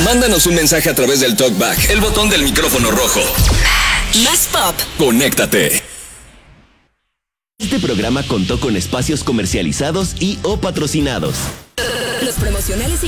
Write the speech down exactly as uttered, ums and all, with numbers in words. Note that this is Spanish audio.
Mándanos un mensaje a través del TalkBack, el botón del micrófono rojo. Más pop. Conéctate. Este programa contó con espacios comercializados y o patrocinados. Los promocionales y